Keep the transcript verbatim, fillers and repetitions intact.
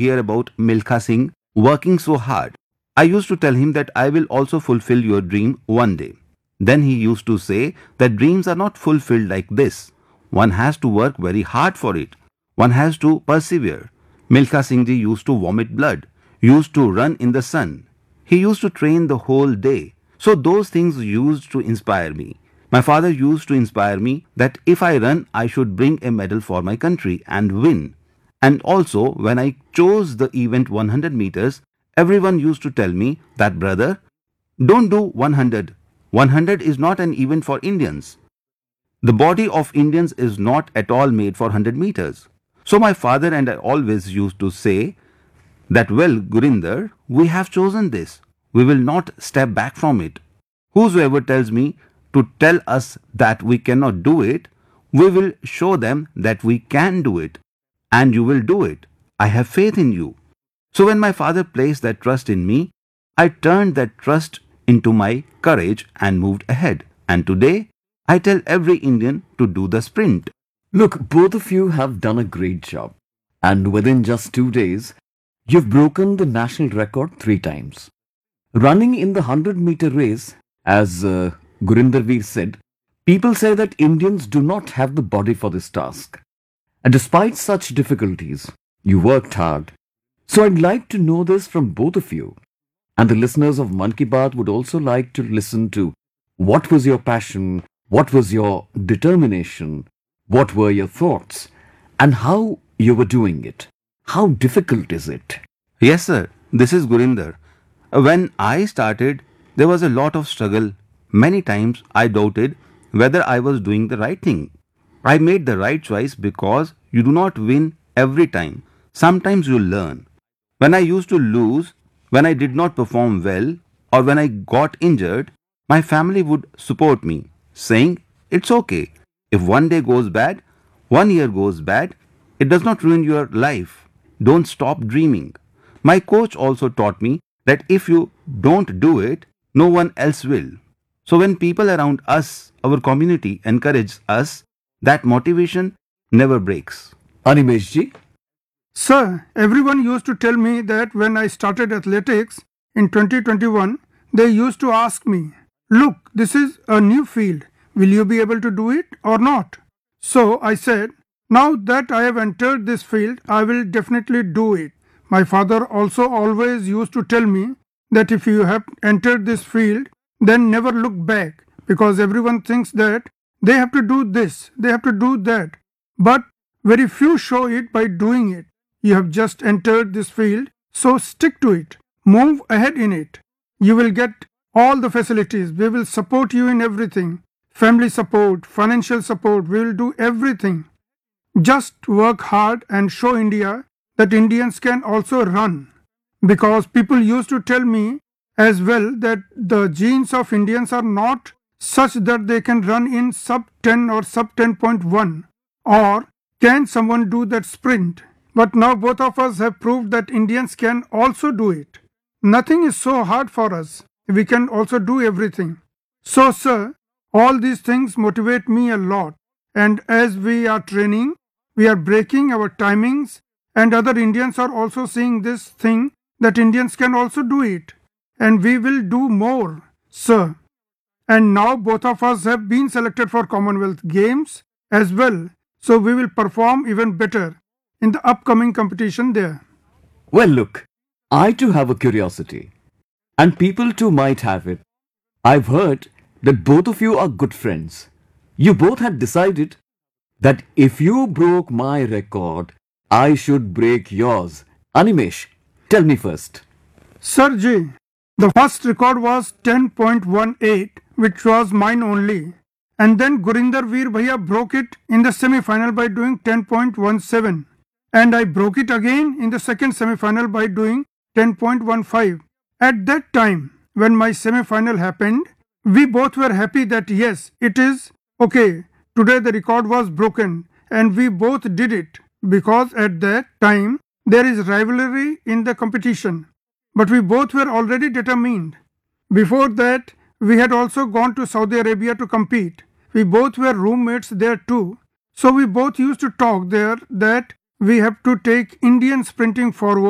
hear about Milkha Singh working so hard. I used to tell him that I will also fulfill your dream one day. Then he used to say that dreams are not fulfilled like this. One has to work very hard for it. One has to persevere. Milkha Singh ji used to vomit blood, used to run in the sun. He used to train the whole day. So those things used to inspire me. My father used to inspire me that if I run, I should bring a medal for my country and win. And also, when I chose the event one hundred meters, everyone used to tell me that, brother, don't do one hundred. one hundred is not an event for Indians. The body of Indians is not at all made for one hundred meters. So my father and I always used to say that, well, Gurinder, we have chosen this. We will not step back from it. Whosoever tells me to tell us that we cannot do it, we will show them that we can do it. And you will do it. I have faith in you. So when my father placed that trust in me, I turned that trust into my courage and moved ahead. And today, I tell every Indian to do the sprint. Look, both of you have done a great job. And within just two days, you've broken the national record three times. Running in the one hundred meter race, as uh, Gurinder Veer said, people say that Indians do not have the body for this task. And despite such difficulties, you worked hard. So I'd like to know this from both of you. And the listeners of Mann Ki Baat would also like to listen to what was your passion, what was your determination, what were your thoughts, and how you were doing it. How difficult is it? Yes, sir. This is Gurinder. When I started, there was a lot of struggle. Many times I doubted whether I was doing the right thing. I made the right choice because you do not win every time. Sometimes you learn. When I used to lose, when I did not perform well, or when I got injured, my family would support me, saying, it's okay. If one day goes bad, one year goes bad, it does not ruin your life. Don't stop dreaming. My coach also taught me that if you don't do it, no one else will. So when people around us, our community, encourage us, that motivation never breaks. Animesh ji? Sir, everyone used to tell me that when I started athletics in twenty twenty-one, they used to ask me, look, this is a new field. Will you be able to do it or not? So I said, now that I have entered this field, I will definitely do it. My father also always used to tell me that if you have entered this field, then never look back, because everyone thinks that they have to do this, they have to do that. But very few show it by doing it. You have just entered this field, so stick to it. Move ahead in it. You will get all the facilities. We will support you in everything. Family support, financial support, we will do everything. Just work hard and show India that Indians can also run. Because people used to tell me as well that the genes of Indians are not such that they can run in sub ten or sub ten point one. Or can someone do that sprint? But now both of us have proved that Indians can also do it. Nothing is so hard for us. We can also do everything. So, sir, all these things motivate me a lot. And as we are training, we are breaking our timings, and other Indians are also seeing this thing that Indians can also do it. And we will do more, sir. And now both of us have been selected for Commonwealth Games as well. So we will perform even better in the upcoming competition there. Well, look, I too have a curiosity. And people too might have it. I've heard that both of you are good friends. You both had decided that if you broke my record, I should break yours. Animesh, tell me first. Sir Ji, the first record was ten point one eight, which was mine only. And then Gurinder Veer Bhaiya broke it in the semi-final by doing ten point one seven. And I broke it again in the second semi-final by doing ten point one five. At that time, when my semi-final happened, we both were happy that yes, it is okay. Today the record was broken and we both did it, because at that time there is rivalry in the competition. But we both were already determined. Before that, we had also gone to Saudi Arabia to compete. We both were roommates there too. So we both used to talk there that we have to take Indian sprinting forward.